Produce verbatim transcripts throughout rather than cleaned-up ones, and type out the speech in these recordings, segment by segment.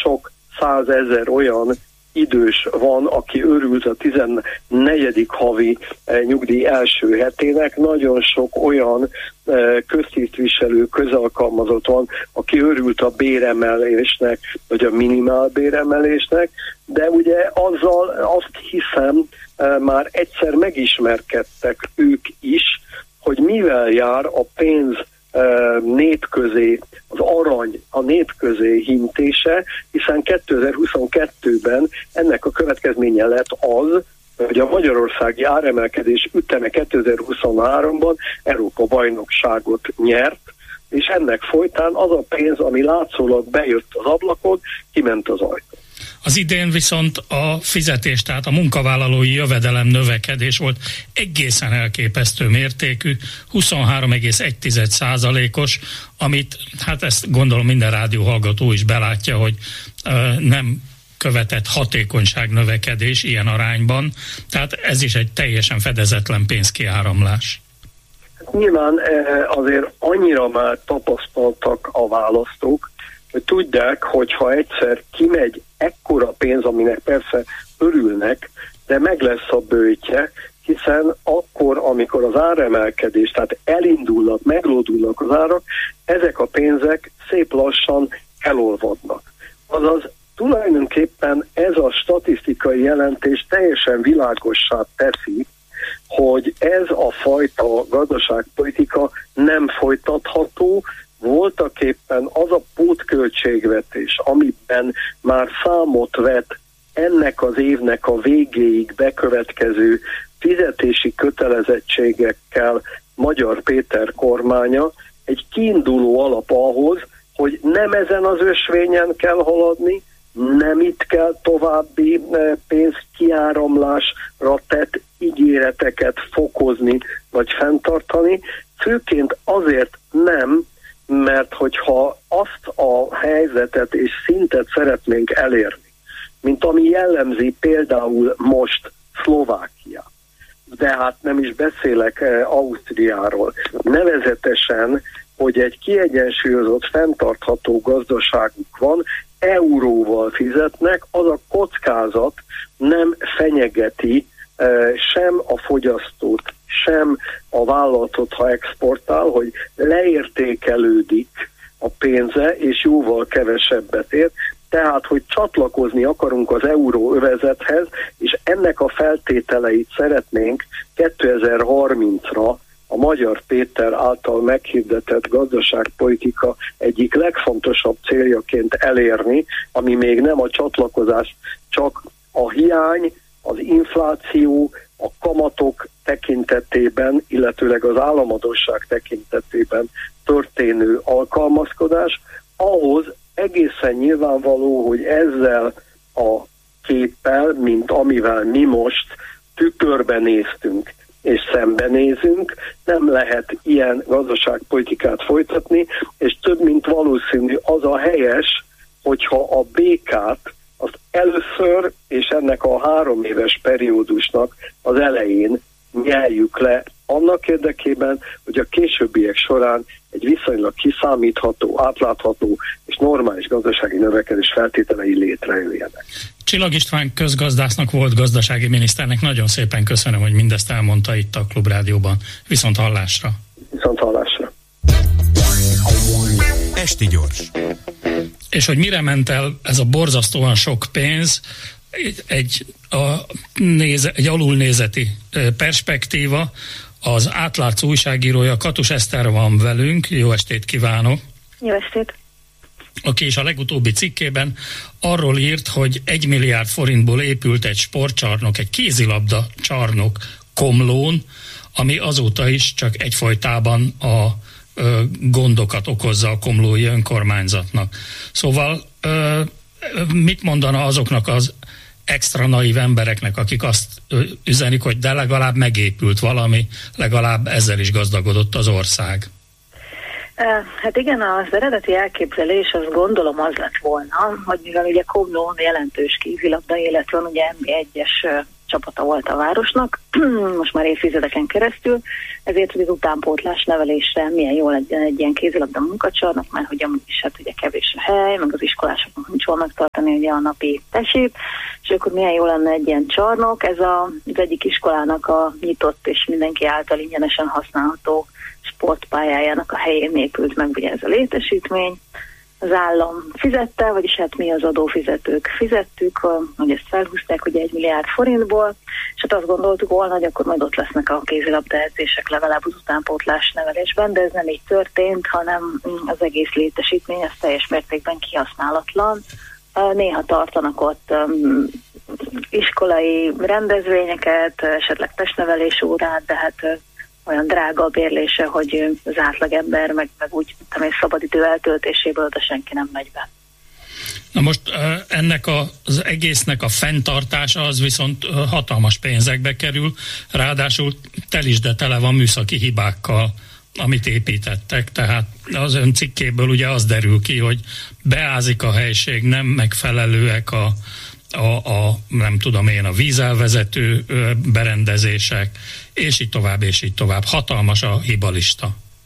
sok százezer olyan idős van, aki örült a tizennegyedik havi eh, nyugdíj első hetének, nagyon sok olyan eh, köztisztviselő, közalkalmazott van, aki örült a béremelésnek, vagy a minimál béremelésnek, de ugye azzal azt hiszem eh, már egyszer megismerkedtek ők is, hogy mivel jár a pénz népközé, az arany a népközé hintése, hiszen kétezer-huszonkettőben ennek a következménye lett az, hogy a magyarországi áremelkedés üteme kétezer-huszonháromban Európa bajnokságot nyert, és ennek folytán az a pénz, ami látszólag bejött az ablakon, kiment az ajtón. Az idén viszont a fizetés, tehát a munkavállalói jövedelem növekedés volt egészen elképesztő mértékű, huszonhárom egész egy százalékos, amit, hát ezt gondolom minden rádióhallgató is belátja, hogy ö, nem követett hatékonyság növekedés ilyen arányban, tehát ez is egy teljesen fedezetlen pénzkiáramlás. Nyilván azért annyira már tapasztaltak a választók, hogy tudják, hogy ha egyszer kimegy ekkora pénz, aminek persze örülnek, de meg lesz a böjtje, hiszen akkor, amikor az áremelkedés, tehát elindulnak, meglódulnak az árak, ezek a pénzek szép lassan elolvadnak. Azaz tulajdonképpen ez a statisztikai jelentés teljesen világossá teszi, hogy ez a fajta gazdaságpolitika nem folytatható, voltaképpen az a pótköltségvetés, amiben már számot vet ennek az évnek a végéig bekövetkező fizetési kötelezettségekkel Magyar Péter kormánya, egy kiinduló alap ahhoz, hogy nem ezen az ösvényen kell haladni, nem itt kell további pénzkiáramlásra tett ígéreteket fokozni vagy fenntartani, főként azért nem, mert hogyha azt a helyzetet és szintet szeretnénk elérni, mint ami jellemzi például most Szlovákia, de hát nem is beszélek eh, Ausztriáról, nevezetesen, hogy egy kiegyensúlyozott, fenntartható gazdaságuk van, euróval fizetnek, az a kockázat nem fenyegeti eh, sem a fogyasztót, sem a vállalatot, ha exportál, hogy leértékelődik a pénze, és jóval kevesebbet ér. Tehát, hogy csatlakozni akarunk az euróövezethez, és ennek a feltételeit szeretnénk kétezer-harmincra a Magyar Péter által meghirdetett gazdaságpolitika egyik legfontosabb céljaként elérni, ami még nem a csatlakozás, csak a hiány, az infláció, a kamatok tekintetében, illetőleg az államadósság tekintetében történő alkalmazkodás, ahhoz egészen nyilvánvaló, hogy ezzel a képpel, mint amivel mi most tükörben néztünk és szembenézünk, nem lehet ilyen gazdaságpolitikát folytatni, és több mint valószínű az a helyes, hogyha a békát azt először és ennek a három éves periódusnak az elején nyeljük le annak érdekében, hogy a későbbiek során egy viszonylag kiszámítható, átlátható és normális gazdasági növekedés feltételei létrejöjjenek. Csillag István közgazdásznak, volt gazdasági miniszternek nagyon szépen köszönöm, hogy mindezt elmondta itt a Klubrádióban. Viszont hallásra! Viszont hallásra! Esti gyors. És hogy mire ment el ez a borzasztóan sok pénz, egy, a néze, egy alulnézeti perspektíva, az Átlátszó újságírója Katus Eszter van velünk. Jó estét kívánok! Jó estét! Aki is a legutóbbi cikkében arról írt, hogy egy milliárd forintból épült egy sportcsarnok, egy kézilabda csarnok Komlón, ami azóta is csak egyfolytában a ö, gondokat okozza a komlói önkormányzatnak. Szóval ö, mit mondana azoknak az extra naív embereknek, akik azt üzenik, hogy de legalább megépült valami, legalább ezzel is gazdagodott az ország? Hát igen, az eredeti elképzelés, azt gondolom az lett volna, hogy mivel ugye Komlón jelentős kézilabda élet van, ugye en bé egyes csapata volt a városnak, most már évtizedeken keresztül, ezért, hogy az utánpótlás nevelésre milyen jó legyen egy ilyen kézilabda munkacsarnok, mert hogy amúgy is hát ugye kevés a hely, meg az iskolásoknak nincs hol megtartani ugye a napi tesét, és akkor milyen jó lenne egy ilyen csarnok. Ez a, az egyik iskolának a nyitott és mindenki által ingyenesen használható sportpályájának a helyén épült meg ugye ez a létesítmény. Az állam fizette, vagyis hát mi az adófizetők fizettük, hogy ezt felhúzták ugye egy milliárd forintból, és hát azt gondoltuk volna, hogy akkor majd ott lesznek a kézilabda edzések legalább az utánpótlás nevelésben, de ez nem így történt, hanem az egész létesítmény az teljes mértékben kihasználatlan. Néha tartanak ott um, iskolai rendezvényeket, esetleg testnevelés órát, de hát uh, olyan drága a bérlése, hogy az átlagember meg, meg úgy tudom, hogy szabadidő eltöltéséből oda senki nem megy be. Na most ennek a, az egésznek a fenntartása az viszont hatalmas pénzekbe kerül, ráadásul tel is, de tele van műszaki hibákkal, amit építettek, tehát az ön cikkéből ugye az derül ki, hogy beázik a helység, nem megfelelőek a A, a, nem tudom én, a vízelvezető berendezések, és így tovább, és így tovább. Hatalmas a hibalista.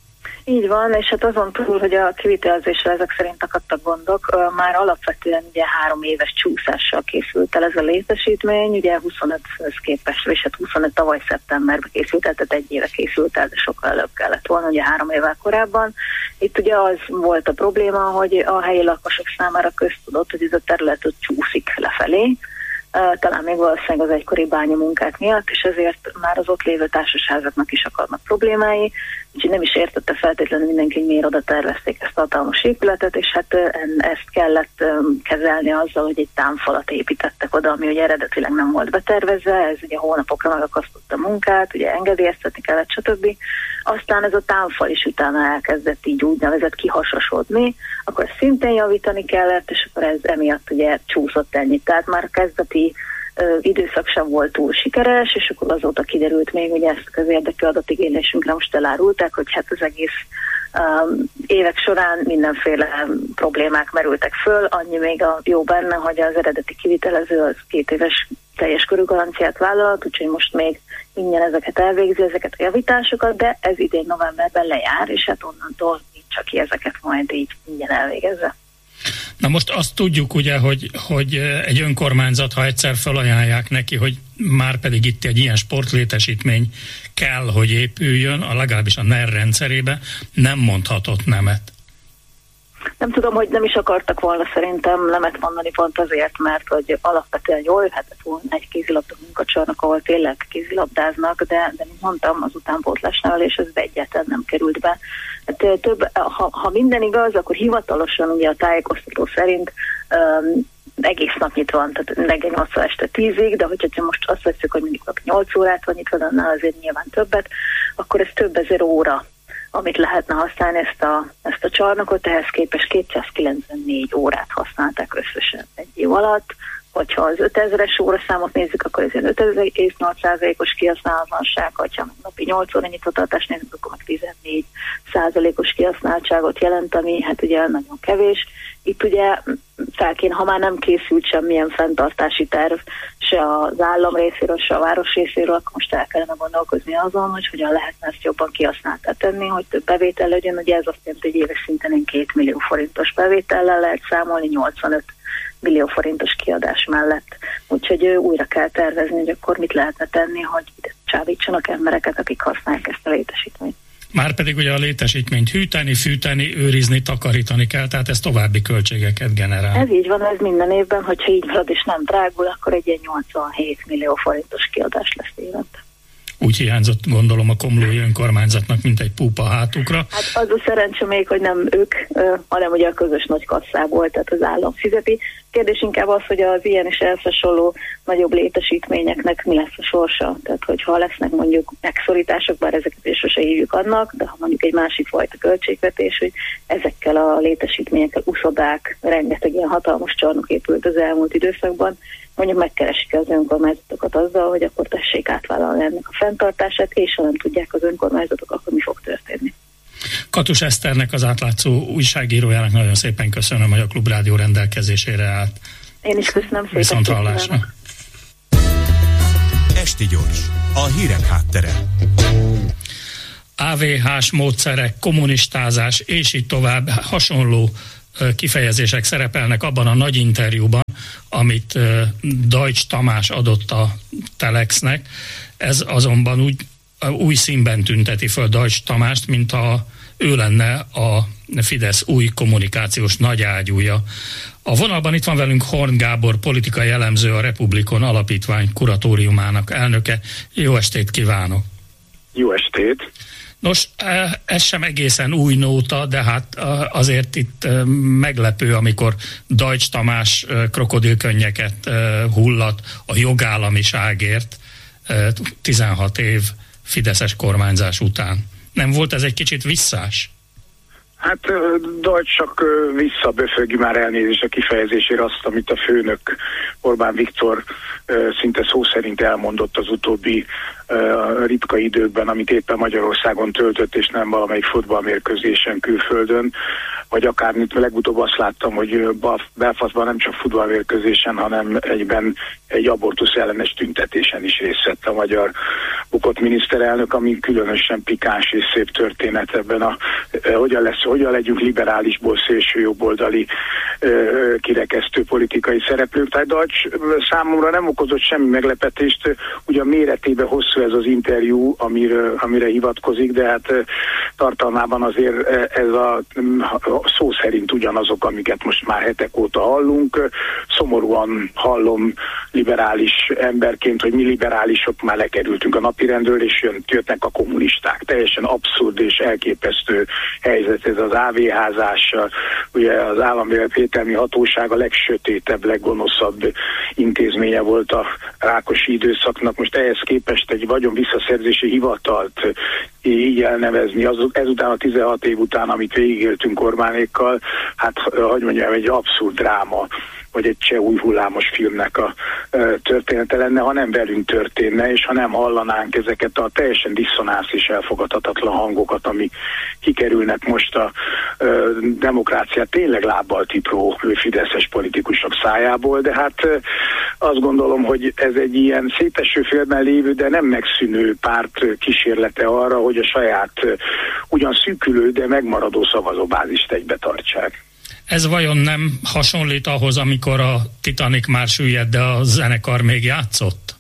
Így van, és hát azon túl, hogy a kivitelezésre ezek szerint akadtak gondok, már alapvetően ugye három éves csúszással készült el ez a létesítmény, ugye huszonöthöz képest, és hát huszonöt tavaly szeptemberben készült el, tehát egy éve készült el, de sokkal előbb kellett volna, ugye három évvel korábban. Itt ugye az volt a probléma, hogy a helyi lakosok számára köztudott, hogy ez a terület ott csúszik lefelé, talán még valószínűleg az egykori bányamunkák miatt, és ezért már az ott lévő társasházaknak is akadnak problémái, úgyhogy nem is értette feltétlenül mindenki, hogy miért oda tervezték ezt a hatalmas épületet, és hát ezt kellett kezelni azzal, hogy egy támfalat építettek oda, ami ugye eredetileg nem volt betervezve, ez ugye hónapokra megakasztotta a munkát, ugye engedélyeztetni kellett, stb. Aztán ez a támfal is utána elkezdett így úgynevezett kihasasodni, akkor ezt szintén javítani kellett, és akkor ez emiatt ugye csúszott ennyit. Tehát már a kezdeti ö, időszak sem volt túl sikeres, és akkor azóta kiderült még, ugye ezt az érdekű adatigénylésünkre most elárulták, hogy hát az egész um, évek során mindenféle problémák merültek föl, annyi még a jó benne, hogy az eredeti kivitelező az két éves teljes körű garanciát vállalt, úgyhogy most még ingyen ezeket elvégzi, ezeket a javításokat, de ez idén novemberben lejár, és hát onnantól csak ki ezeket majd így ingyen elvégezze. Na most azt tudjuk ugye, hogy, hogy egy önkormányzat, ha egyszer felajánlják neki, hogy már pedig itt egy ilyen sportlétesítmény kell, hogy épüljön, a legalábbis a en e er rendszerébe, nem mondhatott nemet. Nem tudom, hogy nem is akartak volna szerintem nemet mondani pont azért, mert hogy alapvetően jól jöhetett volna egy kézilabda munkacsarnok, ahol tényleg kézilabdáznak, de, de mint mondtam, az utánpótlás nevelés ez egyáltalán nem került be. Hát, több, ha, ha minden igaz, akkor hivatalosan ugye a tájékoztató szerint um, egész nap nyitva van, tehát reggel nyolctól este tízig, de hogyha most azt veszük, hogy mondjuk nyolc órát van nyitva, annál azért nyilván többet, akkor ez több ezer óra, amit lehetne használni ezt a, ezt a csarnokot, ehhez képest kétszázkilencvennégy órát használták összesen egy év alatt. Hogyha az ötezres óraszámot nézzük, akkor ez ilyen ötezer egész nyolc százalékos kihasználhatóság, ha napi nyolc óra nyitvatartást nézzük, akkor meg tizennégy százalékos kihasználtságot jelent, ami hát ugye nagyon kevés. Itt ugye fel kéne, ha már nem készült semmilyen fenntartási terv, se az állam részéről, se a város részéről, akkor most el kellene gondolkozni azon, hogy hogyan lehetne ezt jobban kihasználtá tenni, hogy több bevétel legyen. Ugye ez azt jelenti, hogy éves szinten két millió forintos bevétellel lehet számolni, nyolcvanöt millió forintos kiadás mellett. Úgyhogy újra kell tervezni, hogy akkor mit lehetne tenni, hogy csábítsanak embereket, akik használják ezt a létesítményt. Márpedig ugye a létesítményt hűteni, fűteni, őrizni, takarítani kell, tehát ez további költségeket generál. Ez így van, ez minden évben, hogyha így marad és nem drágul, akkor egy ilyen nyolcvanhét millió forintos kiadás lesz évente. Úgy hiányzott, gondolom, a komlói önkormányzatnak, mint egy púpa hátukra. Hát az a szerencse még, hogy nem ők, hanem ugye a közös nagy kasszából, tehát az állam fizeti. Kérdés inkább az, hogy az ilyen és ehhez hasonló nagyobb létesítményeknek mi lesz a sorsa. Tehát, hogyha lesznek mondjuk megszorítások, bár ezeket is sose hívjuk annak, de ha mondjuk egy másik fajta költségvetés, hogy ezekkel a létesítményekkel, uszodák, rengeteg ilyen hatalmas csarnok épült az elmúlt időszakban, mondjuk megkeresik az önkormányzatokat azzal, hogy akkor tessék átvállalni ennek a fenntartását, és ha nem tudják az önkormányzatok, akkor mi fog történni. Katus Eszternek, az átlátszó újságírójának nagyon szépen köszönöm, hogy a Klubrádió rendelkezésére állt. Én is köszönöm szépen. Viszont hallásra. Esti Gyors, a hírek háttere. á vé hás módszerek, kommunistázás és így tovább hasonló kifejezések szerepelnek abban a nagy interjúban, amit Deutsch Tamás adott a Telexnek. Ez azonban úgy új színben tünteti föl Deutsch Tamást, mint ha ő lenne a Fidesz új kommunikációs nagyágyúja. A vonalban itt van velünk Horn Gábor, politikai elemző, a Republikon Alapítvány kuratóriumának elnöke. Jó estét kívánok! Jó estét! Nos, ez sem egészen új nóta, de hát azért itt meglepő, amikor Deutsch Tamás krokodilkönnyeket hullat a jogállamiságért tizenhat év fideszes kormányzás után. Nem volt ez egy kicsit visszás? Hát Deutsch csak visszaböfögi, már elnézést a kifejezésére azt, amit a főnök Orbán Viktor szinte szó szerint elmondott az utóbbi ritka időkben, amit éppen Magyarországon töltött, és nem valamelyik futballmérkőzésen külföldön, vagy akár, mint legutóbb azt láttam, hogy Belfastban nem csak futballmérkőzésen, hanem egyben egy abortusz ellenes tüntetésen is részt vett a magyar bukott miniszterelnök, ami különösen pikáns és szép történet ebben a hogyan lesz, hogyan legyünk liberálisból szélső jobboldali kirekesztő politikai szereplők. Tehát Deutsch számomra nem okozott semmi meglepetést, ugye a méretében hosszú ez az interjú, amire, amire hivatkozik, de hát tartalmában azért ez a szó szerint ugyanazok, amiket most már hetek óta hallunk. Szomorúan hallom liberális emberként, hogy mi liberálisok már lekerültünk a napirendről, és jön, jöttnek a kommunisták. Teljesen abszurd és elképesztő helyzet ez az á vé házás, ugye az Államvédelmi Hatóság a legsötétebb, leggonoszabb intézménye volt a Rákosi időszaknak. Most ehhez képest egy vagyon visszaszerzési hivatalt így elnevezni, az, ezután a tizenhat év után, amit végigéltünk Orbánékkal, hát hogy mondjam, egy abszurd dráma, vagy egy cseh új hullámos filmnek a e, története lenne, ha nem velünk történne, és ha nem hallanánk ezeket a teljesen diszonáns és elfogadhatatlan hangokat, ami kikerülnek most a e, demokráciát tényleg lábbal tipró fideszes politikusok szájából, de hát e, azt gondolom, hogy ez egy ilyen széteső félben lévő, de nem megszűnő párt kísérlete arra, hogy a saját e, ugyan szűkülő, de megmaradó szavazóbázist egybe tartsák. Ez vajon nem hasonlít ahhoz, amikor a Titanic már süllyedt, de a zenekar még játszott?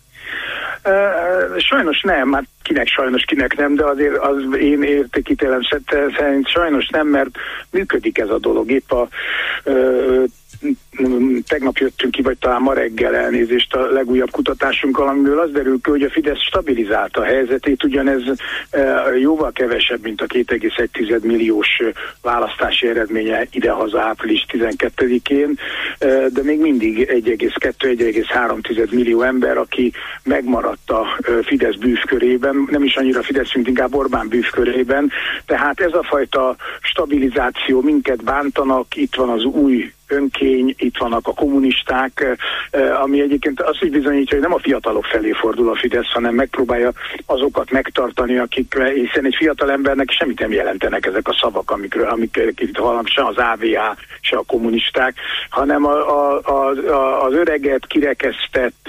Uh, sajnos nem, hát kinek sajnos, kinek nem, de azért az én értékítélem szerint sajnos nem, mert működik ez a dolog. Épp a uh, tegnap jöttünk ki, vagy talán ma reggel, elnézést, a legújabb kutatásunkkal, amiből az derül ki, hogy a Fidesz stabilizálta a helyzetét, ugyanez jóval kevesebb, mint a két egész egy milliós választási eredménye idehaza április tizenkettedikén, de még mindig egy egész kettő - egy egész három millió ember, aki megmaradt a Fidesz bűvkörében, nem is annyira Fidesz, mint inkább Orbán bűvkörében, tehát ez a fajta stabilizáció minket bántanak, itt van az új önkény, itt vannak a kommunisták, ami egyébként azt is bizonyítja, hogy nem a fiatalok felé fordul a Fidesz, hanem megpróbálja azokat megtartani, akik, hiszen egy fiatal embernek semmit nem jelentenek ezek a szavak, amikről, amikről itt hallnak, se az á vé há, se a kommunisták, hanem a, a, a, az öreget, kirekesztett,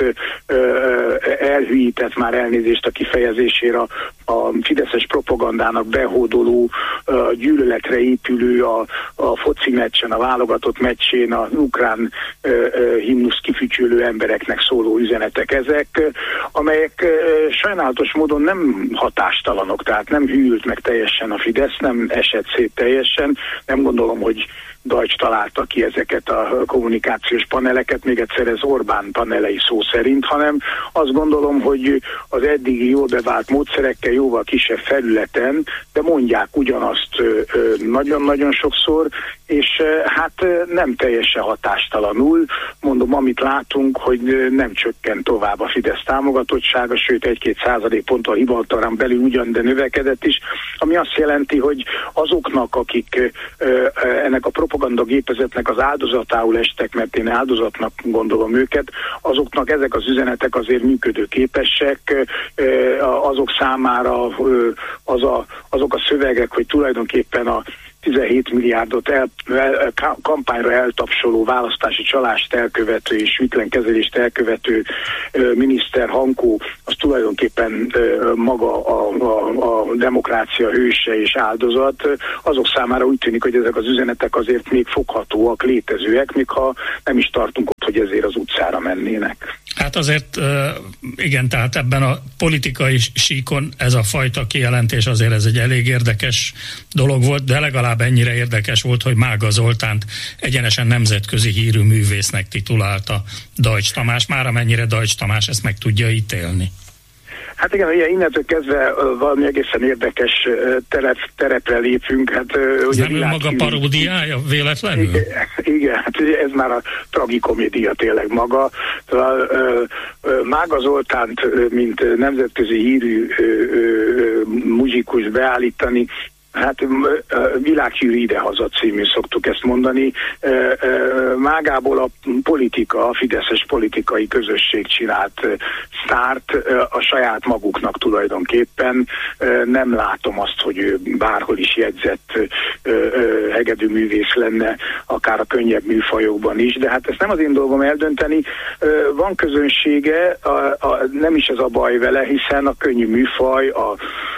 elhűített, már elnézést a kifejezésére, a, a fideszes propagandának behódoló, gyűlöletre épülő, a, a foci meccsen, a válogatott meccs a ukrán uh, uh, himnusz kifütyülő embereknek szóló üzenetek ezek, uh, amelyek uh, sajnálatos módon nem hatástalanok, tehát nem hűlt meg teljesen a Fidesz, nem esett szét teljesen, nem gondolom, hogy Deutsch találta ki ezeket a kommunikációs paneleket, még egyszer ez Orbán panelei szó szerint, hanem azt gondolom, hogy az eddigi jól bevált módszerekkel jóval kisebb felületen, de mondják ugyanazt nagyon-nagyon sokszor, és hát nem teljesen hatástalanul. Mondom, amit látunk, hogy nem csökkent tovább a Fidesz támogatottsága, sőt egy-két százalékponttal hivatalán belül ugyan, de növekedett is, ami azt jelenti, hogy azoknak, akik ennek a propagandagépezetnek az áldozatául estek, mert én áldozatnak gondolom őket, azoknak ezek az üzenetek azért működőképesek, azok számára az a, azok a szövegek, hogy tulajdonképpen a tizenhét milliárdot el, el, kampányra eltapsoló, választási csalást elkövető és ügytelen kezelést elkövető ö, miniszter Hankó, az tulajdonképpen ö, maga a, a, a demokrácia hőse és áldozat. Azok számára úgy tűnik, hogy ezek az üzenetek azért még foghatóak, létezőek, még ha nem is tartunk ott, hogy ezért az utcára mennének. Hát azért igen, tehát ebben a politikai síkon ez a fajta kijelentés azért ez egy elég érdekes dolog volt, de legalább ennyire érdekes volt, hogy Mága Zoltánt egyenesen nemzetközi hírű művésznek titulálta Deutsch Tamás, már amennyire Deutsch Tamás ezt meg tudja ítélni. Hát igen, ugye innentől kezdve valami egészen érdekes terep, terepre lépünk. Hát, ez ugye nem ő maga paródiája véletlenül? Igen, igen, hát ez már a tragikomédia tényleg maga. Szóval Mága Zoltánt, mint nemzetközi hírű muzsikus beállítani, hát világhírű idehaza című szoktuk ezt mondani. Mágából a politika, a fideszes politikai közösség csinált sztárt a saját maguknak tulajdonképpen. Nem látom azt, hogy ő bárhol is jegyzett hegedűművész lenne, akár a könnyebb műfajokban is, de hát ezt nem az én dolgom eldönteni. Van közönsége, a, a, nem is ez a baj vele, hiszen a könnyű műfaj, a,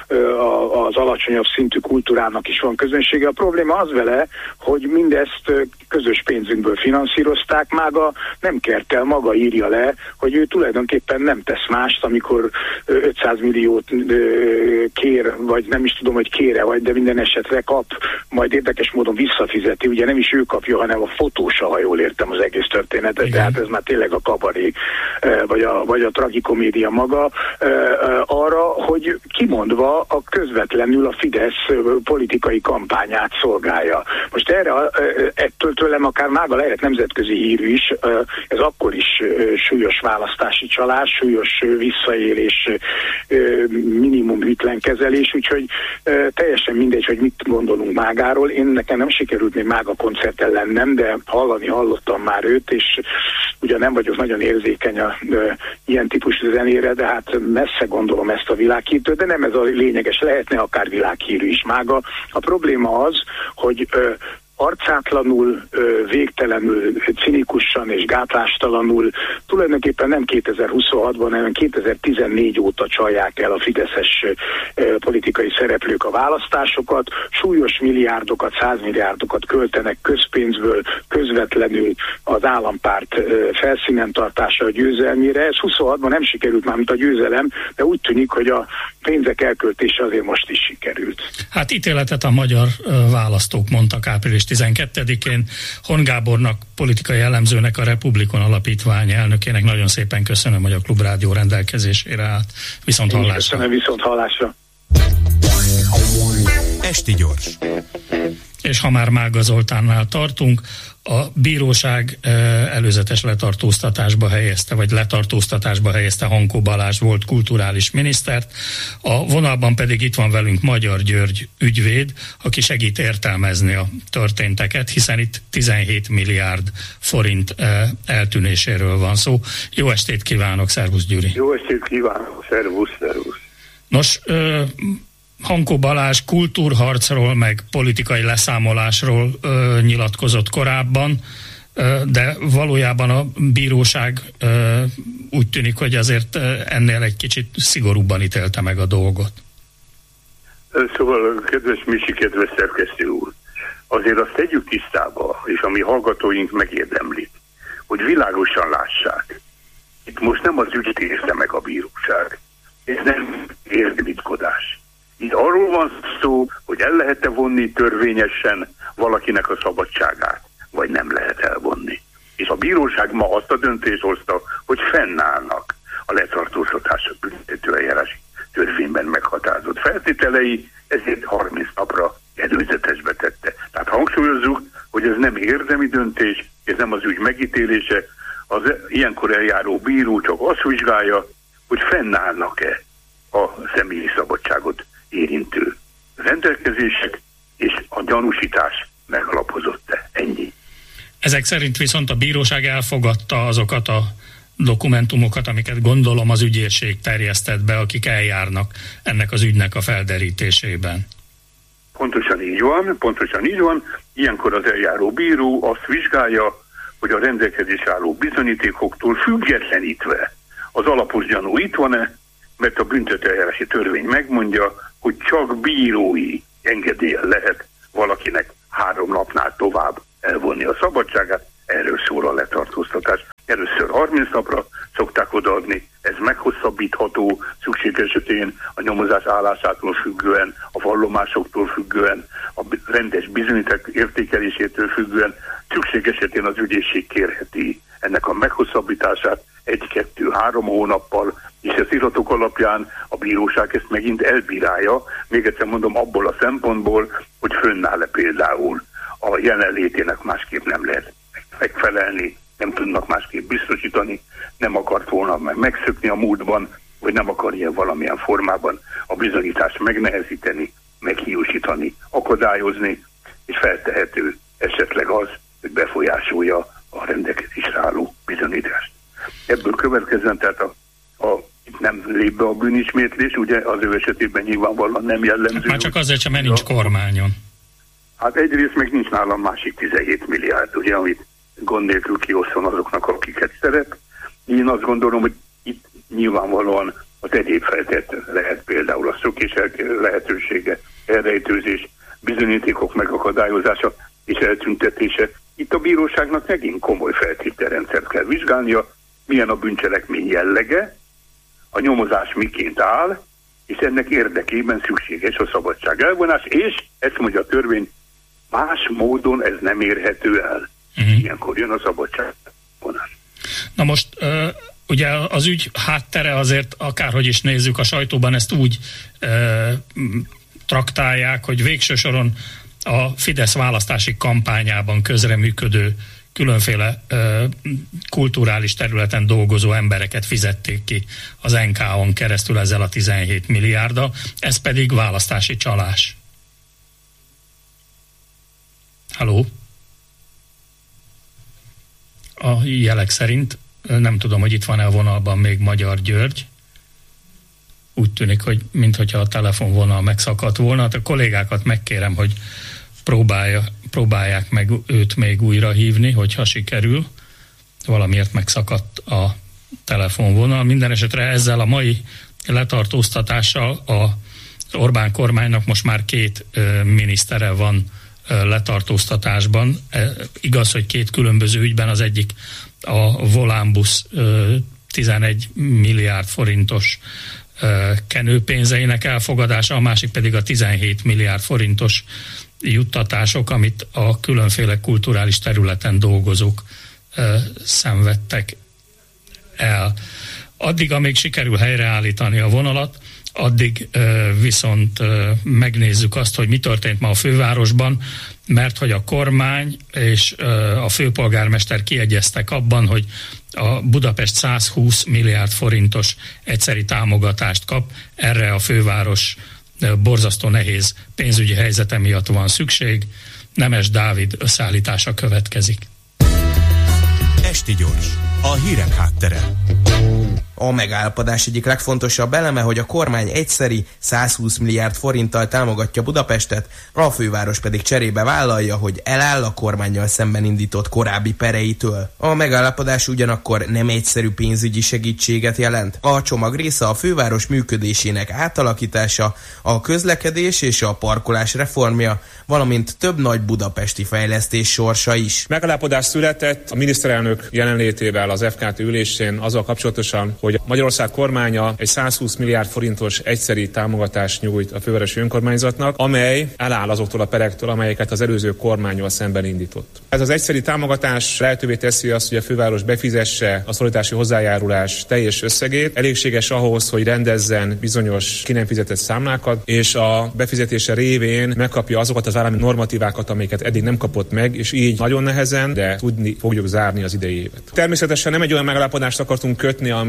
a, az alacsonyabb szintű kultúrának is van közönsége. A probléma az vele, hogy mindezt közös pénzünkből finanszírozták, Mága nem kert el, maga írja le, hogy ő tulajdonképpen nem tesz mást, amikor ötszáz milliót kér, vagy nem is tudom, hogy kére, vagy de minden esetre kap, majd érdekes módon visszafizeti. Ugye nem is ő kapja, hanem a fotósa, ha jól értem az egész történetet. Igen. Tehát ez már tényleg a kabaré, vagy a, vagy a tragikomédia maga, arra, hogy kimondva a közvetlenül a Fidesz politikai kampányát szolgálja. Most erre, ettől tőlem akár Mága lehet nemzetközi hírű is, ez akkor is súlyos választási csalás, súlyos visszaélés, minimum hűtlenkezelés, úgyhogy teljesen mindegy, hogy mit gondolunk Mágáról. Én nekem nem sikerült még Mága koncerten lennem, de hallani hallottam már őt, és ugyan nem vagyok nagyon érzékeny a ilyen típusú zenére, de hát messze gondolom ezt a világhírtől, de nem ez a lényeges, lehetne akár világhírű is Mága. A probléma az, hogy ö, arcátlanul, végtelenül, cinikusan és gátlástalanul tulajdonképpen nem kétezer-huszonhatban, hanem kétezer-tizennégy óta csalják el a fideszes politikai szereplők a választásokat, súlyos milliárdokat, százmilliárdokat költenek közpénzből közvetlenül az állampárt felszínen tartása a győzelmére. Ez huszonhatban nem sikerült már, mint a győzelem, de úgy tűnik, hogy a pénzek elköltése azért most is sikerült. Hát ítéletet a magyar választók mondtak április tizenkettedikén. Hon Gábornak, politikai elemzőnek, a Republikon Alapítvány elnökének nagyon szépen köszönöm, hogy a Klubrádió rendelkezésére állt. Viszont hallásra. Köszönöm, viszont hallásra. Esti gyors. És ha már Mága Zoltánnál tartunk, a bíróság előzetes letartóztatásba helyezte, vagy letartóztatásba helyezte Hankó Balázs volt kulturális minisztert. A vonalban pedig itt van velünk Magyar György ügyvéd, aki segít értelmezni a történteket, hiszen itt tizenhét milliárd forint eltűnéséről van szó. Jó estét kívánok, szervusz Gyuri! Jó estét kívánok, szervusz, szervusz! Nos, Hankó Balázs kultúrharcról, meg politikai leszámolásról ö, nyilatkozott korábban, ö, de valójában a bíróság ö, úgy tűnik, hogy azért ennél egy kicsit szigorúbban ítélte meg a dolgot. Szóval, kedves Misi, kedves szerkesztő úr, azért azt tegyük tisztába, és a mi hallgatóink megérdemlik, hogy világosan lássák. Itt most nem az ügyet érte meg a bíróság. Ez nem érdemítkodás. Itt arról van szó, hogy el lehet-e vonni törvényesen valakinek a szabadságát, vagy nem lehet elvonni. És a bíróság ma azt a döntést hozta, hogy fennállnak a letartóztatások büntetőeljárási törvényben meghatározott feltételei, ezért harminc napra előzetesbe tette. Tehát hangsúlyozzuk, hogy ez nem érdemi döntés, ez nem az ügy megítélése, az ilyenkor eljáró bíró csak azt vizsgálja, hogy fennállnak-e a személyi szabadságot érintő rendelkezések, és a gyanúsítás megalapozott-e. Ennyi. Ezek szerint viszont a bíróság elfogadta azokat a dokumentumokat, amiket gondolom az ügyészség terjesztett be, akik eljárnak ennek az ügynek a felderítésében. Pontosan így van, pontosan így van. Ilyenkor az eljáró bíró azt vizsgálja, hogy a rendelkezés álló bizonyítékoktól függetlenítve az alapos gyanú itt van-e, mert a büntetőeljárási törvény megmondja, hogy csak bírói engedéllyel lehet valakinek három napnál tovább elvonni a szabadságát. Erről szól a letartóztatás. Először harminc napra szokták odaadni, ez meghosszabbítható szükség esetén a nyomozás állásától függően, a vallomásoktól függően, a rendes bizonyíték értékelésétől függően, szükség esetén az ügyészség kérheti ennek a meghosszabbítását egy-kettő-három hónappal, és az iratok alapján a bíróság ezt megint elbírálja, még egyszer mondom, abból a szempontból, hogy fönnáll-e például a jelenlétének másképp nem lehet megfelelni, nem tudnak másképp biztosítani, nem akart volna meg megszökni a múltban, vagy nem akarja valamilyen formában a bizonyítást megnehezíteni, meghiúsítani, akadályozni, és feltehető esetleg az, hogy befolyásolja a rendelkezésre álló bizonyítást. Ebből következően, tehát a, a, itt nem lép be a bűnismétlés, ugye az ő esetében nyilvánvalóan nem jellemző. Már csak azért sem, mert nincs kormányon. Hát egyrészt meg nincs nálam másik tizenhét milliárd, ugye, amit gond nélkül kioszon azoknak, akiket szeret. Én azt gondolom, hogy itt nyilvánvalóan az egyéb feltett lehet például a szökés lehetősége, elrejtőzés, bizonyítékok megakadályozása és eltüntetése. Itt a bíróságnak megint komoly feltételrendszert kell vizsgálnia, milyen a bűncselekmény jellege, a nyomozás miként áll, és ennek érdekében szükséges a szabadság elvonás, és ezt mondja a törvény, más módon ez nem érhető el. Uh-huh. Ilyenkor jön a szabadság elvonás. Na most uh, ugye az ügy háttere azért, akárhogy is nézzük, a sajtóban ezt úgy uh, traktálják, hogy végső soron a Fidesz választási kampányában közreműködő különféle ö, kulturális területen dolgozó embereket fizették ki az en ká on keresztül ezzel a tizenhét milliárddal, ez pedig választási csalás. Halló? A jelek szerint nem tudom, hogy itt van-e a vonalban még Magyar György. Úgy tűnik, hogy minthogyha a telefonvonal megszakadt volna. Hát a kollégákat megkérem, hogy próbálja, próbálják meg őt még újra hívni, hogyha sikerül. Valamiért megszakadt a telefonvonal. Minden esetre ezzel a mai letartóztatással az Orbán kormánynak most már két ö, minisztere van ö, letartóztatásban. E, igaz, hogy két különböző ügyben, az egyik a Volánbusz ö, tizenegy milliárd forintos ö, kenőpénzeinek elfogadása, a másik pedig a tizenhét milliárd forintos juttatások, amit a különféle kulturális területen dolgozók ö, szenvedtek el. Addig, amíg sikerül helyreállítani a vonalat, addig ö, viszont ö, megnézzük azt, hogy mi történt ma a fővárosban, mert hogy a kormány és ö, a főpolgármester kiegyeztek abban, hogy a Budapest százhúsz milliárd forintos egyszeri támogatást kap, erre a főváros borzasztó nehéz pénzügyi helyzete miatt van szükség. Nemes Dávid összeállítása következik. Esti gyors, a hírek háttere. A megállapodás egyik legfontosabb eleme, hogy a kormány egyszeri százhúsz milliárd forinttal támogatja Budapestet, a főváros pedig cserébe vállalja, hogy eláll a kormánnyal szemben indított korábbi pereitől. A megállapodás ugyanakkor nem egyszerű pénzügyi segítséget jelent. A csomag része a főváros működésének átalakítása, a közlekedés és a parkolás reformja, valamint több nagy budapesti fejlesztés sorsa is. Megállapodás született a miniszterelnök jelenlétével az ef ká té ülésén azzal kapcsolatosan, hogy Magyarország kormánya egy százhúsz milliárd forintos egyszeri támogatást nyújt a fővárosi önkormányzatnak, amely eláll azoktól a perektől, amelyeket az előző kormánnyal szemben indított. Ez az egyszeri támogatás lehetővé teszi azt, hogy a főváros befizesse a szolidaritási hozzájárulás teljes összegét, elégséges ahhoz, hogy rendezzen bizonyos ki nem fizetett számlákat, és a befizetése révén megkapja azokat az állami normatívákat, amiket eddig nem kapott meg, és így nagyon nehezen, de tudni fogjuk zárni az idei évet. Természetesen nem egy olyan megállapodást akartunk kötni, amely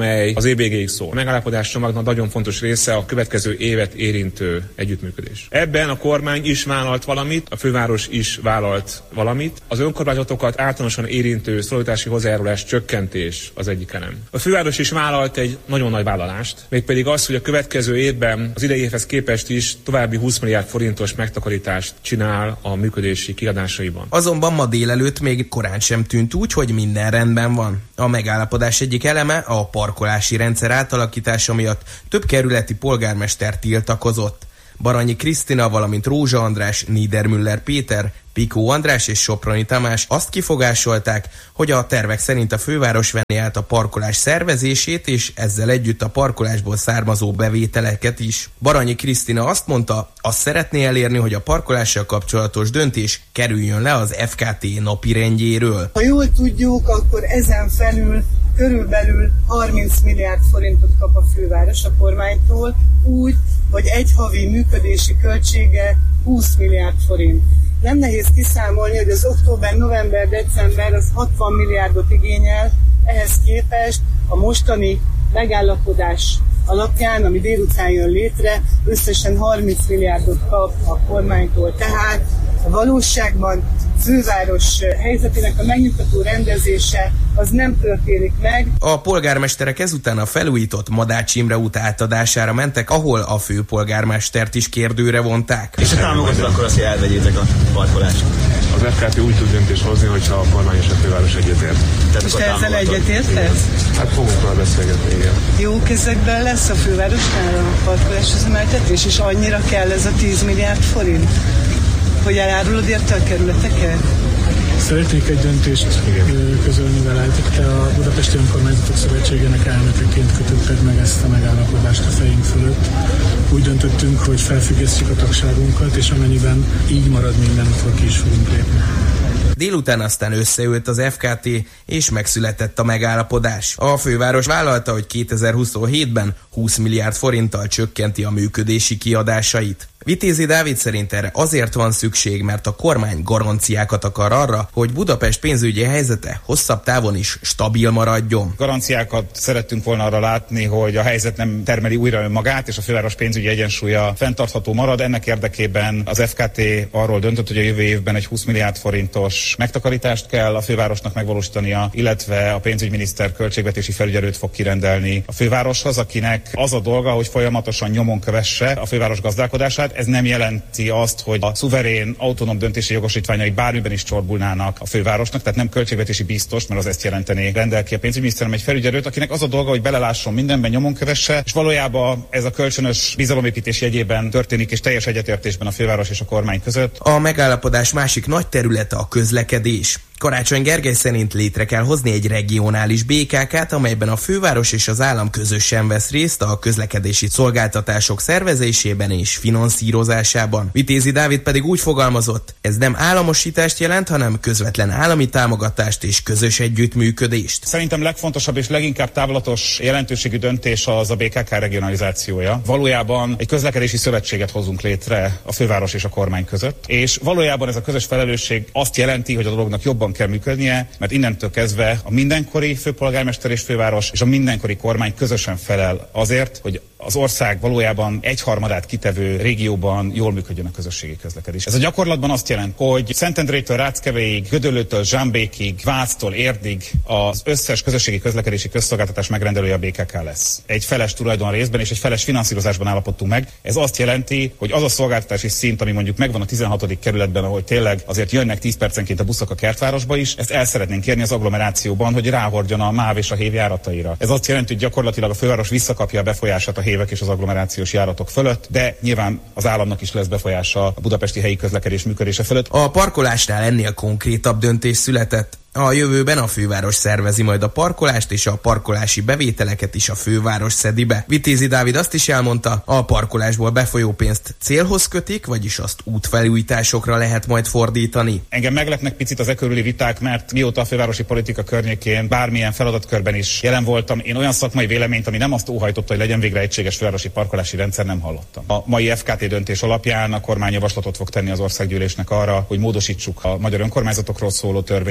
amely az é bé gé-ig szól. A megállapodás csomagnak nagyon fontos része a következő évet érintő együttműködés. Ebben a kormány is vállalt valamit, a főváros is vállalt valamit. Az önkormányzatokat általánosan érintő szolidaritási hozzájárulás csökkentés az egyik elem. A főváros is vállalt egy nagyon nagy vállalást, mégpedig az, hogy a következő évben az idei évhez képest is további húsz milliárd forintos megtakarítást csinál a működési kiadásaiban. Azonban ma délelőtt még korán sem tűnt úgy, hogy minden rendben van. A megállapodás egyik eleme a parkolási rendszer átalakítása miatt több kerületi polgármester tiltakozott. Baranyi Krisztina, valamint Rózsa András, Niedermüller Péter, Pikó András és Soproni Tamás azt kifogásolták, hogy a tervek szerint a főváros venné át a parkolás szervezését, és ezzel együtt a parkolásból származó bevételeket is. Baranyi Krisztina azt mondta, azt szeretné elérni, hogy a parkolással kapcsolatos döntés kerüljön le az ef ká té napirendjéről. Ha jól tudjuk, akkor ezen felül körülbelül harminc milliárd forintot kap a főváros a kormánytól, úgy, hogy egy havi működési költsége húsz milliárd forint. Nem nehéz kiszámolni, hogy az október, november, december az hatvan milliárdot igényel, ehhez képest a mostani megállapodás alapján, ami délután jön létre, összesen harminc milliárdot kap a kormánytól. Tehát a valóságban főváros helyzetének a megnyugtató rendezése az nem történik meg. A polgármesterek ezután a felújított Madács Imre út átadására mentek, ahol a főpolgármestert is kérdőre vonták. És ha támogatod, akkor azt, hogy elvegyétek a parkolást? Az ef ká té úgy tud döntést hozni, hogyha a kormány és a főváros egyetért. És te ezzel egyetértesz? Hát fogunk rá beszélgetni, igen. Jó kezekben lesz a fővárosnál a parkolás üzemeltetés, és annyira kell ez a tíz milliárd forint, hogy elárulod érte a kerületeket? Szeretnék egy döntést közölni veletek. Te a Budapesti Önkormányzatok Szövetségének elnökeként kötötted meg ezt a megállapodást a fejünk fölött. Úgy döntöttünk, hogy felfüggesztjük a tagságunkat, és amennyiben így marad minden, akkor ki is fogunk lépni. Délután aztán összeült az ef ká té, és megszületett a megállapodás. A főváros vállalta, hogy kétezer-huszonhétben húsz milliárd forinttal csökkenti a működési kiadásait. Vitézi Dávid szerint erre azért van szükség, mert a kormány garanciákat akar arra, hogy Budapest pénzügyi helyzete hosszabb távon is stabil maradjon. Garanciákat szerettünk volna arra látni, hogy a helyzet nem termeli újra önmagát, és a főváros pénzügyi egyensúlya fenntartható marad. Ennek érdekében az ef ká té arról döntött, hogy a jövő évben egy húsz milliárd forintos megtakarítást kell a fővárosnak megvalósítania, illetve a pénzügyminiszter költségvetési felügyelőt fog kirendelni a fővároshoz, akinek az a dolga, hogy folyamatosan nyomon kövesse a főváros gazdálkodását. Ez nem jelenti azt, hogy a szuverén, autonóm döntési jogosítványai bármiben is csorbulnának a fővárosnak, tehát nem költségvetési biztos, mert az ezt jelenteni, rendel ki a pénzügyminiszter, hanem egy felügyelőt, akinek az a dolga, hogy belelásson mindenben, nyomon kövesse, és valójában ez a kölcsönös bizalomépítés jegyében történik, és teljes egyetértésben a főváros és a kormány között. A megállapodás másik nagy területe a közlekedés. Karácsony Gergely szerint létre kell hozni egy regionális bé ká ká-t, amelyben a főváros és az állam közösen vesz részt a közlekedési szolgáltatások szervezésében és finanszírozásában. Vitézi Dávid pedig úgy fogalmazott, ez nem államosítást jelent, hanem közvetlen állami támogatást és közös együttműködést. Szerintem legfontosabb és leginkább távlatos jelentőségű döntés az a bé ká ká regionalizációja. Valójában egy közlekedési szövetséget hozunk létre a főváros és a kormány között, és valójában ez a közös felelősség azt jelenti, hogy a dolognak jobban kell működnie, mert innentől kezdve a mindenkori főpolgármester és főváros és a mindenkori kormány közösen felel azért, hogy az ország valójában egyharmadát kitevő régióban jól működjön a közösségi közlekedés. Ez a gyakorlatban azt jelent, hogy Szentendrétől Ráckevéig, Gödöllőtől Zsámbékig, Váctól Érdig az összes közösségi közlekedési közszolgáltatás megrendelője a bé ká ká lesz. Egy feles tulajdon részben és egy feles finanszírozásban állapodtunk meg. Ez azt jelenti, hogy az a szolgáltatási szint, ami mondjuk megvan a tizenhatodik kerületben, ahol tényleg azért jönnek tíz percenként a buszok a Kertvárosba is, ezt el szeretnénk kérni az agglomerációban, hogy ráhordjon a MÁV és a hév járataira. Ez azt jelenti, hogy gyakorlatilag a főváros visszakapja a befolyását a hévek és az agglomerációs járatok fölött, de nyilván az államnak is lesz befolyása a budapesti helyi közlekedés működése fölött. A parkolásnál ennél konkrétabb döntés született. A jövőben a főváros szervezi majd a parkolást, és a parkolási bevételeket is a főváros szedi be. Vitézi Dávid azt is elmondta, a parkolásból befolyó pénzt célhoz kötik, vagyis azt útfelújításokra lehet majd fordítani. Engem meglepnek picit az e körüli viták, mert mióta a fővárosi politika környékén bármilyen feladatkörben is jelen voltam, én olyan szakmai véleményt, ami nem azt óhajtotta, hogy legyen végre egységes fővárosi parkolási rendszer, nem hallottam. A mai ef ká té döntés alapján a kormány javaslatot fog tenni az országgyűlésnek arra, hogy módosítsuk a magyar önkormányzatokról szóló törvényt, illetve a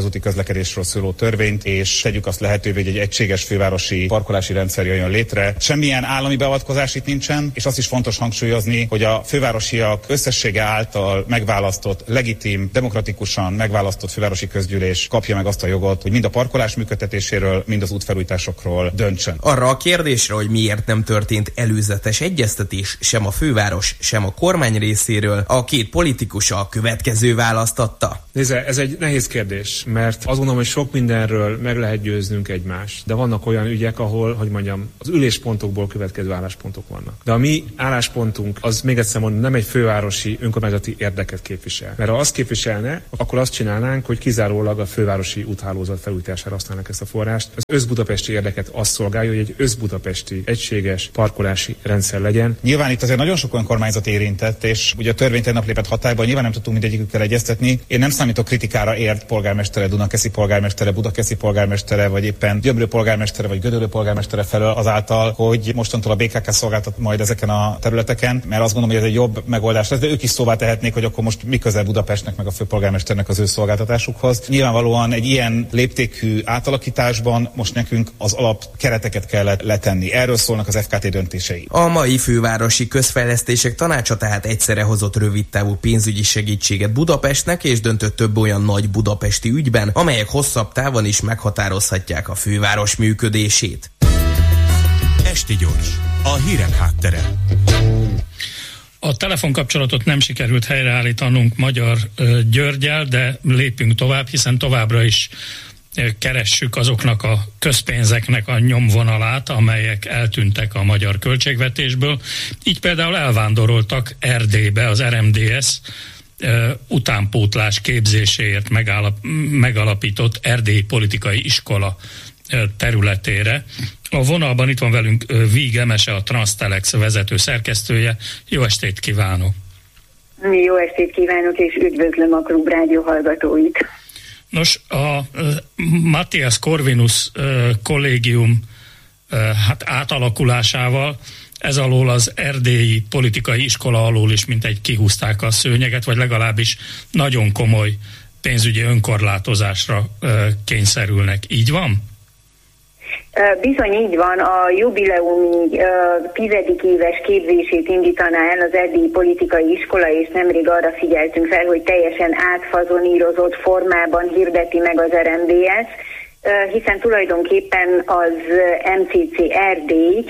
közúti közlekedésről szóló törvényt, és tegyük azt lehetővé, hogy egy egységes fővárosi parkolási rendszer jöjjön létre. Semmilyen állami beavatkozás itt nincsen, és azt is fontos hangsúlyozni, hogy a fővárosiak összessége által megválasztott, legitim, demokratikusan megválasztott fővárosi közgyűlés kapja meg azt a jogot, hogy mind a parkolás működtetéséről, mind az útfelújításokról döntsön. Arra a kérdésre, hogy miért nem történt előzetes egyeztetés sem a főváros, sem a kormány részéről, a két politikus a következő választ adta. Nézze, ez egy nehéz kérdés, mert azt gondolom, hogy sok mindenről meg lehet győznünk egymást, de vannak olyan ügyek, ahol, hogy mondjam, az üléspontokból következő álláspontok vannak. De a mi álláspontunk, az még egyszer mondom, nem egy fővárosi önkormányzati érdeket képvisel. Mert ha azt képviselne, akkor azt csinálnánk, hogy kizárólag a fővárosi úthálózat felújítására használnak ezt a forrást. Az összbudapesti érdeket azt szolgálja, hogy egy összbudapesti egységes parkolási rendszer legyen. Nyilván itt azért nagyon sok önkormányzat érintett, és ugye a törvény tegnap lépett hatályba, nyilván nem tudtunk mindegyikükkel egyeztetni. Én nem számítok kritikára ért polgármestere, Dunakeszi polgármestere, Budakeszi polgármestere, vagy éppen Gyömrő polgármestere, vagy Gödöllő polgármestere felől azáltal, hogy mostantól a bé ká ká szolgáltat majd ezeken a területeken, mert azt gondolom, hogy ez egy jobb megoldás lesz, de ők is szóvá tehetnék, hogy akkor most mi közel Budapestnek meg a főpolgármesternek az ő szolgáltatásukhoz. Nyilvánvalóan egy ilyen léptékű átalakításban most nekünk az alap kereteket kellett letenni. Erről szólnak az ef ká té döntései. A mai fővárosi közfejlesztések tanácsa tehát egyszerre hozott rövidtávú pénzügyi segítséget Budapestnek, és döntött több olyan nagy budapesti ügyben, amelyek hosszabb távon is meghatározhatják a főváros működését. Esti gyors, a hírek háttere. A telefonkapcsolatot nem sikerült helyreállítanunk Magyar Györggyel, de lépünk tovább, hiszen továbbra is keressük azoknak a közpénzeknek a nyomvonalát, amelyek eltűntek a magyar költségvetésből. Így például elvándoroltak Erdélybe az er em dé es utánpótlás képzéséért megállap, megalapított Erdélyi Politikai Iskola területére. A vonalban itt van velünk Víg Emese, a Transtelex vezető szerkesztője. Jó estét kívánok! Jó estét kívánok, és üdvözlöm a Klubrádió hallgatóit! Nos, a Matthias Corvinus kollégium hát átalakulásával ez alól az Erdélyi Politikai Iskola alól is mintegy kihúzták a szőnyeget, vagy legalábbis nagyon komoly pénzügyi önkorlátozásra kényszerülnek. Így van? Bizony így van, a jubileumi tizedik éves képzését indítaná el az Erdélyi Politikai Iskola, és nemrég arra figyeltünk fel, hogy teljesen átfazonírozott formában hirdeti meg az er em dé es, hiszen tulajdonképpen az em cé cé Erdély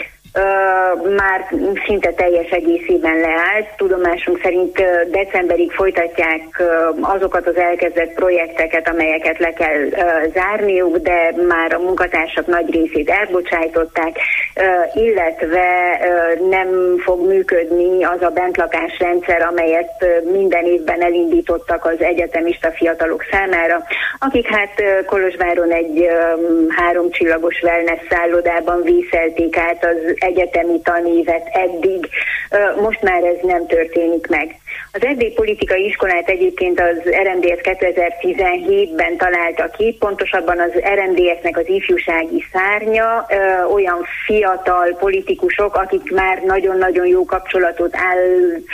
Uh, már szinte teljes egészében leállt. Tudomásunk szerint uh, decemberig folytatják uh, azokat az elkezdett projekteket, amelyeket le kell uh, zárniuk, de már a munkatársak nagy részét elbocsájtották, uh, illetve uh, nem fog működni az a bentlakásrendszer, amelyet uh, minden évben elindítottak az egyetemista fiatalok számára, akik hát uh, Kolozsváron egy um, háromcsillagos wellness szállodában vészelték át az egyetemi tanévet eddig, most már ez nem történik meg. Az Erdélyi Politikai Iskolát egyébként az er em dé es kétezer-tizenhétben találta ki, pontosabban az er em dé esnek az ifjúsági szárnya, ö, olyan fiatal politikusok, akik már nagyon-nagyon jó kapcsolatot áll,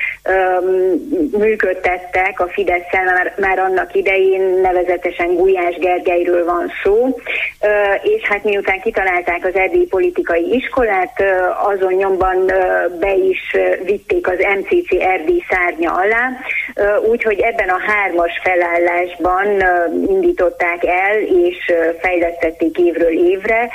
ö, működtettek a Fidesszel már, már annak idején, nevezetesen Gulyás Gergelyről van szó, ö, és hát miután kitalálták az Erdélyi Politikai Iskolát, ö, azon nyomban ö, be is vitték az em cé cé Erdély szárnya alá, úgyhogy ebben a hármas felállásban indították el, és fejlesztették évről évre.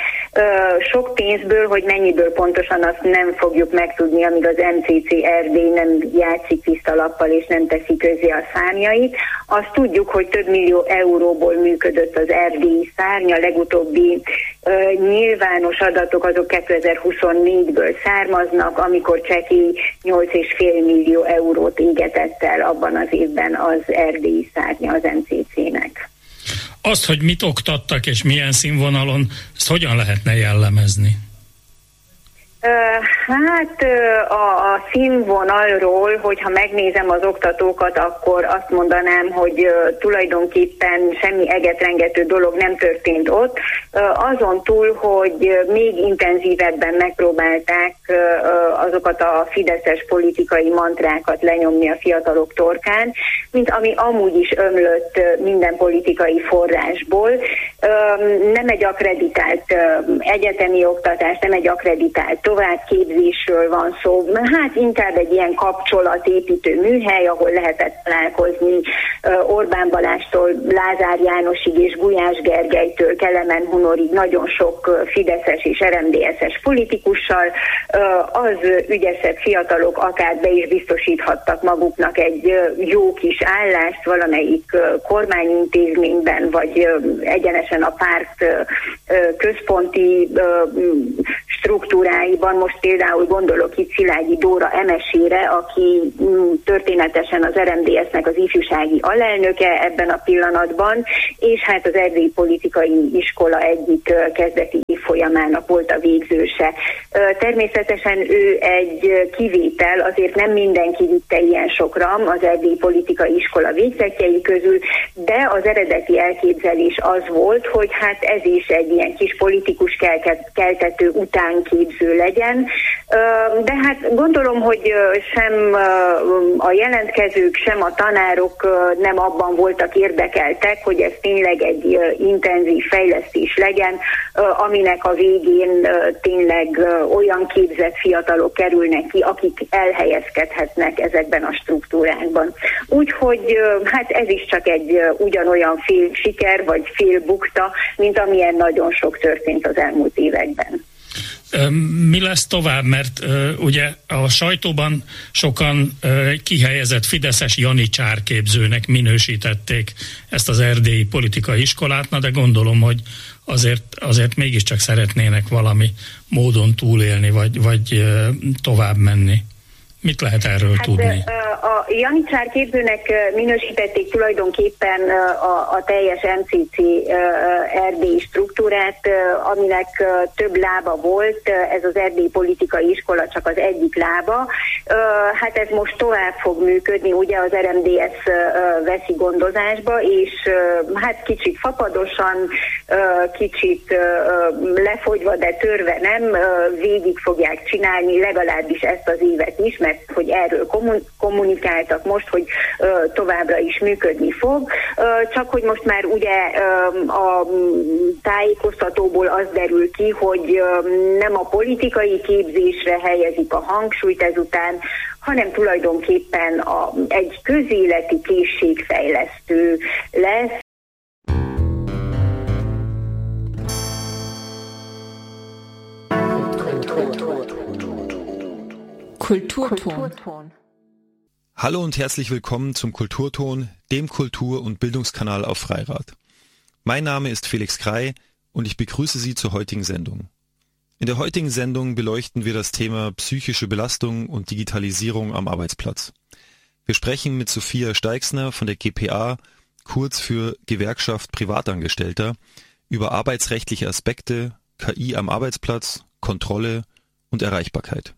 Sok pénzből, hogy mennyiből pontosan azt nem fogjuk megtudni, amíg az em cé cé Erdély nem játszik tiszta lappal, és nem teszi közzé a számjait. Azt tudjuk, hogy több millió euróból működött az erdélyi szárny, a legutóbbi nyilvános adatok azok kétezer-huszonnégyből származnak, amikor csekély nyolc egész öt millió eurót égetett el abban az évben az erdélyi szárnya az em cé cének. Azt, hogy mit oktattak és milyen színvonalon, ezt hogyan lehetne jellemezni? Hát a, a színvonalról, hogyha megnézem az oktatókat, akkor azt mondanám, hogy tulajdonképpen semmi egetrengető dolog nem történt ott. Azon túl, hogy még intenzívebben megpróbálták azokat a fideszes politikai mantrákat lenyomni a fiatalok torkán, mint ami amúgy is ömlött minden politikai forrásból. Nem egy akkreditált egyetemi oktatás, nem egy akkreditált továbbképzésről van szó, hát inkább egy ilyen kapcsolatépítő műhely, ahol lehetett találkozni Orbán Balástól Lázár Jánosig és Gulyás Gergelytől Kelemen Hunorig nagyon sok fideszes és er em dé es-es politikussal. Az ügyesebb fiatalok akár be is biztosíthattak maguknak egy jó kis állást valamelyik kormányintézményben, vagy egyenesen a párt központi struktúráiban. Most például gondolok itt Szilágyi Dóra Emesére, aki történetesen az er em dé es-nek az ifjúsági alelnöke ebben a pillanatban, és hát az erdélyi politikai iskola egyik kezdeti évfolyamának volt a végzőse. Természetesen ő egy kivétel, azért nem mindenki vitte ilyen sokra az erdélyi politikai iskola végzettjei közül, de az eredeti elképzelés az volt, hogy hát ez is egy ilyen kis politikus keltető utánképző legyen. De hát gondolom, hogy sem a jelentkezők, sem a tanárok nem abban voltak érdekeltek, hogy ez tényleg egy intenzív fejlesztés legyen, aminek a végén tényleg olyan képzett fiatalok kerülnek ki, akik elhelyezkedhetnek ezekben a struktúrákban. Úgyhogy hát ez is csak egy ugyanolyan fél siker, vagy fél bukta, mint amilyen nagyon sok történt az elmúlt években. Mi lesz tovább, mert uh, ugye a sajtóban sokan uh, kihelyezett fideszes janicsárképzőnek minősítették ezt az erdélyi politikai iskolát, na de gondolom, hogy azért, azért mégiscsak szeretnének valami módon túlélni, vagy, vagy uh, tovább menni. Mit lehet erről hát, tudni? A janicsár képzőnek minősítették tulajdonképpen a, a teljes em cé cé erdélyi struktúrát, aminek több lába volt, ez az erdélyi politikai iskola csak az egyik lába. Hát ez most tovább fog működni, ugye az er em dé es veszi gondozásba, és hát kicsit fapadosan, kicsit lefogyva, de törve nem, végig fogják csinálni legalábbis ezt az évet is, mert hogy erről kommunikáltak most, hogy uh, továbbra is működni fog. Uh, csak hogy most már ugye um, a tájékoztatóból az derül ki, hogy um, nem a politikai képzésre helyezik a hangsúlyt ezután, hanem tulajdonképpen a, egy közéleti készségfejlesztő lesz. Kulturton. Hallo und herzlich willkommen zum Kulturton, dem Kultur- und Bildungskanal auf Freirad. Mein Name ist Felix Krei und ich begrüße Sie zur heutigen Sendung. In der heutigen Sendung beleuchten wir das Thema psychische Belastung und Digitalisierung am Arbeitsplatz. Wir sprechen mit Sophia Steixner von der G P A, kurz für Gewerkschaft Privatangestellter, über arbeitsrechtliche Aspekte, K I am Arbeitsplatz, Kontrolle und Erreichbarkeit.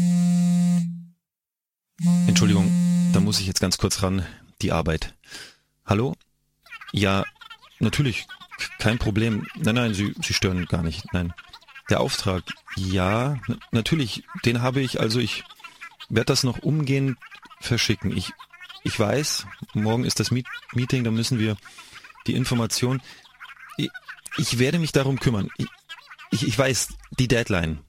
Entschuldigung, da muss ich jetzt ganz kurz ran, die Arbeit. Hallo? Ja, natürlich, kein Problem. Nein, nein, Sie, Sie stören gar nicht, nein. Der Auftrag, ja, n- natürlich, den habe ich, also ich werde das noch umgehend verschicken. Ich, ich weiß, morgen ist das Meet- Meeting, da müssen wir die Information, ich, ich werde mich darum kümmern. Ich, ich, ich weiß, die Deadline.